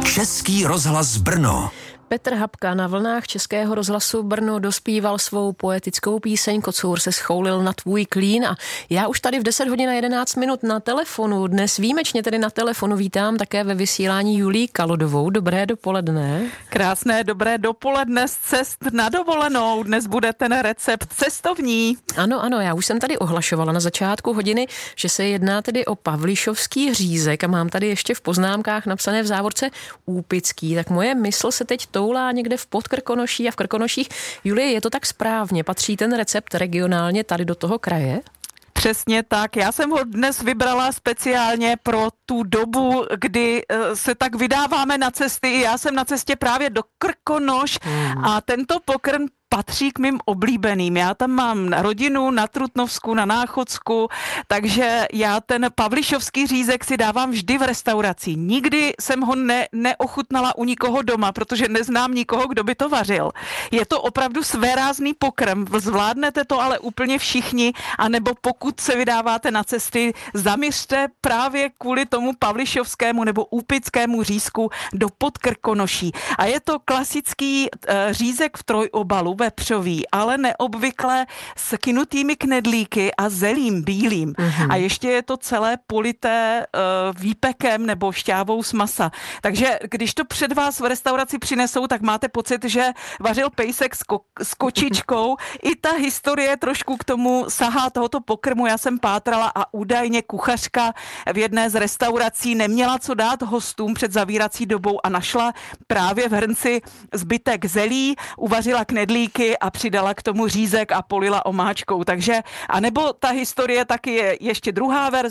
Český rozhlas Brno. Petr Habka na vlnách Českého rozhlasu Brno dospíval svou poetickou píseň Kocour se schoulil na tvůj klín a já už tady v 10 hodin a 11 minut na telefonu, dnes výjimečně tedy na telefonu vítám také ve vysílání Julii Kalodovou. Dobré dopoledne. Krásné dobré dopoledne z cest na dovolenou. Dnes bude ten recept cestovní. Ano, já už jsem tady ohlašovala na začátku hodiny, že se jedná tedy o pavlišovský řízek a mám tady ještě v poznámkách napsané v závorce úpický, tak moje mysl se teď toulá někde v Podkrkonoší a v Krkonoších. Julie, je to tak správně? Patří ten recept regionálně tady do toho kraje? Přesně tak. Já jsem ho dnes vybrala speciálně pro tu dobu, kdy se tak vydáváme na cesty. Já jsem na cestě právě do Krkonoš a tento pokrm patří k mým oblíbeným. Já tam mám rodinu na Trutnovsku, na Náchodsku, takže já ten pavlišovský řízek si dávám vždy v restauraci. Nikdy jsem ho neochutnala u nikoho doma, protože neznám nikoho, kdo by to vařil. Je to opravdu svérázný pokrm. Zvládnete to ale úplně všichni, anebo pokud se vydáváte na cesty, zaměřte právě kvůli tomu pavlišovskému nebo úpickému řízku do Podkrkonoší. A je to klasický řízek v trojobalu, vepřový, ale neobvykle s kynutými knedlíky a zelím bílým. A ještě je to celé polité výpekem nebo šťávou z masa. Takže když to před vás v restauraci přinesou, tak máte pocit, že vařil pejsek s kočičkou. I ta historie trošku k tomu sahá tohoto pokrmu. Já jsem pátrala a údajně kuchařka v jedné z restaurací neměla co dát hostům před zavírací dobou a našla právě v hrnci zbytek zelí, uvařila knedlíky a přidala k tomu řízek a polila omáčkou. Takže, anebo ta historie taky je ještě druhá verze,